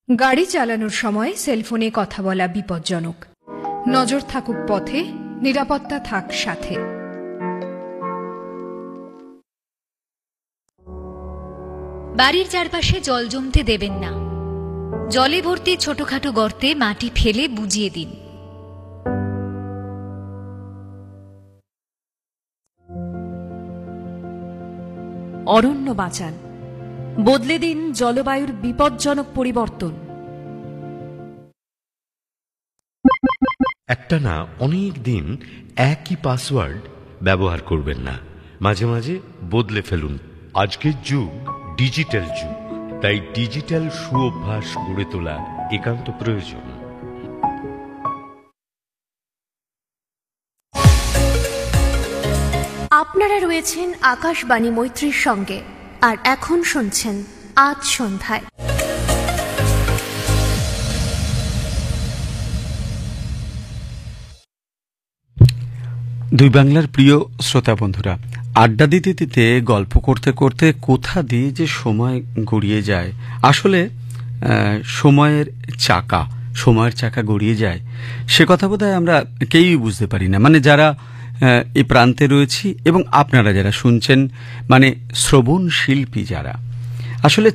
গাড়ি চালানোর সময় সেলফোনে কথা বলা বিপজ্জনক। নজর থাকুক পথে, নিরাপত্তা থাক সাথে। বাড়ির চারপাশে জল জমতে দেবেন না। জলে ভর্তি ছোটখাটো গর্তে মাটি ফেলে বুঝিয়ে দিন। অরণ্য বাঁচান, বদলে দিন জলবায়ুর বিপজ্জনক পরিবর্তন। একটানা অনেক দিন একই পাসওয়ার্ড ব্যবহার করবেন না, মাঝে মাঝে বদলে ফেলুন। আজকের যুগ ডিজিটাল যুগ, তাই ডিজিটাল সুঅভ্যাস গড়ে তোলা একান্ত প্রয়োজন। আপনারা রয়েছেন আকাশবাণী মৈত্রীর সঙ্গে, আর এখন শুনছেন আজ সন্ধ্যায়। দুই বাংলার প্রিয় শ্রোতা বন্ধুরা, আড্ডা দিতে দিতে গল্প করতে করতে কোথা দিয়ে যে সময় গড়িয়ে যায়, আসলে সময়ের চাকা গড়িয়ে যায়, সে কথা বোধহয় আমরা কেউই বুঝতে পারি না। মানে যারা এই প্রান্তে রয়েছি এবং আপনারা যারা শুনছেন, মানে শ্রবণ শিল্পী যারা, আসলে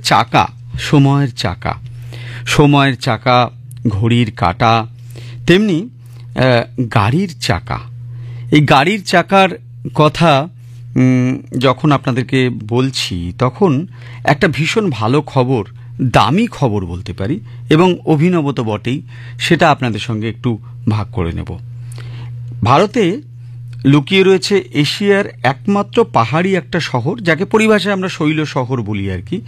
সময়ের চাকা, ঘড়ির কাঁটা, তেমনি গাড়ির চাকা। এই গাড়ির চাকার কথা যখন আপনাদেরকে বলছি, তখন একটা ভীষণ ভালো খবর, দামি খবর বলতে পারি, এবং অভিনব তো বটেই, সেটা আপনাদের সঙ্গে একটু ভাগ করে নেব। ভারতে লুকিয়ে রয়েছে এশিয়ার একমাত্র পাহাড়ি একটা শহর, যাকে পরিভাষায় আমরা শৈল শহর বলি আর কি,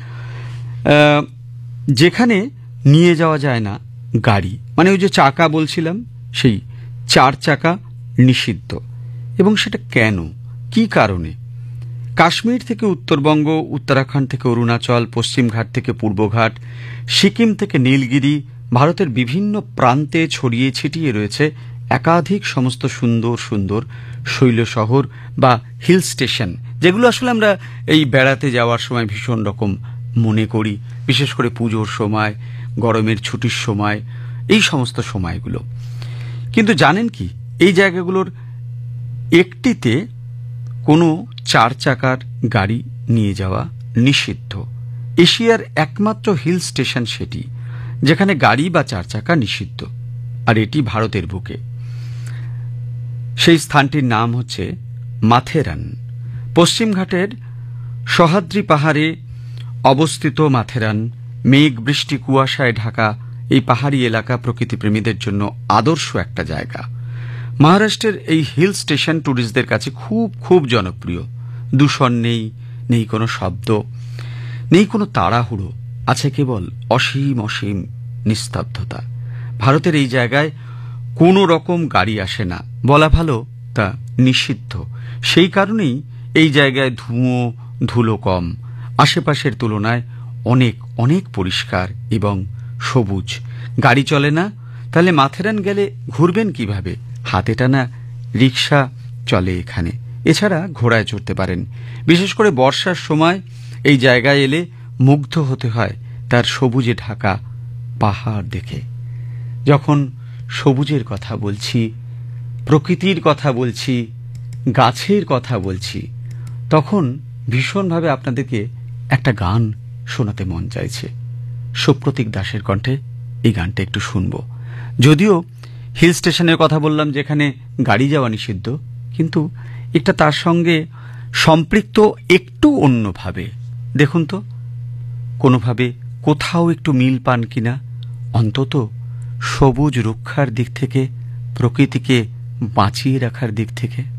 যেখানে নিয়ে যাওয়া যায় না গাড়ি। মানে ওই যে চাকা বলছিলাম, সেই 4 চাকা নিষিদ্ধ। এবং সেটা কেন, কি কারণে? কাশ্মীর থেকে উত্তরবঙ্গ, উত্তরাখণ্ড থেকে অরুণাচল, পশ্চিমঘাট থেকে পূর্বঘাট, সিকিম থেকে নীলগিরি, ভারতের বিভিন্ন প্রান্তে ছড়িয়ে ছিটিয়ে রয়েছে একাধিক সমস্ত সুন্দর সুন্দর শৈল শহর বা হিল স্টেশন, যেগুলো আসলে আমরা এই বেড়াতে যাওয়ার সময় ভীষণ রকম মনে করি, বিশেষ করে পুজোর সময়, গরমের ছুটির সময়, এই সমস্ত সময়গুলো। কিন্তু জানেন কি, এই জায়গাগুলোর একটিতে কোনো 4 চাকার গাড়ি নিয়ে যাওয়া নিষিদ্ধ। এশিয়ার একমাত্র হিল স্টেশন সেটি, যেখানে গাড়ি বা 4 চাকা নিষিদ্ধ, আর এটি ভারতের বুকে। সেই স্থানটির নাম হচ্ছে মাথেরান। পশ্চিমঘাটের সহ্যাদ্রি পাহাড়ে অবস্থিত মাথেরান মেঘ, বৃষ্টি, কুয়াশায় ঢাকা এই পাহাড়ি এলাকা প্রকৃতিপ্রেমীদের জন্য আদর্শ একটা জায়গা। মহারাষ্ট্রের এই হিল স্টেশন ট্যুরিস্টদের কাছে খুব খুব জনপ্রিয়। দূষণ নেই, নেই কোনো শব্দ, নেই কোনো তাড়াহুড়ো, আছে কেবল অসীম অসীম নিস্তব্ধতা। ভারতের এই জায়গায় কোনো রকম গাড়ি আসে না, বলা ভালো তা নিষিদ্ধ। সেই কারণেই এই জায়গায় ধুলো কম, আশেপাশের তুলনায় অনেক অনেক পরিষ্কার এবং সবুজ। গাড়ি চলে না, তাহলে মাথেরান গেলে ঘুরবেন কিভাবে? হাতে টানা রিক্সা চলে এখানে, এছাড়া ঘোড়ায় চড়তে পারেন। বিশেষ করে বর্ষার সময় এই জায়গায় এলে মুগ্ধ হতে হয় তার সবুজে ঢাকা পাহাড় দেখে। যখন সবুজের কথা বলছি, প্রকৃতির কথা বলছি, গাছের কথা বলছি, তখন ভীষণভাবে আপনাদেরকে একটা গান শোনাতে মন চাইছে। সুপ্রতীক দাসের কণ্ঠে এই গানটা একটু শুনব। যদিও হিল স্টেশনের কথা বললাম, যেখানে গাড়ি যাওয়া নিষিদ্ধ, কিন্তু এটা তার সঙ্গে সম্পৃক্ত একটু অন্যভাবে। দেখুন তো, কোনোভাবে কোথাও একটু মিল পান কিনা, অন্তত সবুজ রক্ষার দিক থেকে, প্রকৃতিকে বাঁচিয়ে রাখার দিক থেকে।